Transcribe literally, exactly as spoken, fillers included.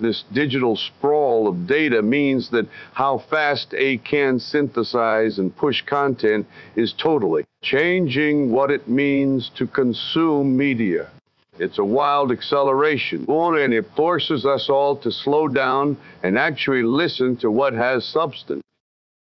this digital sprawl of data means that how fast A can synthesize and push content is totally changing what it means to consume media. It's a wild acceleration, and it forces us all to slow down and actually listen to what has substance.